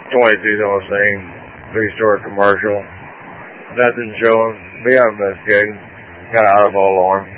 22's on the scene. 3-story commercial. Nothing showing. We are investigating. Got an audible alarm.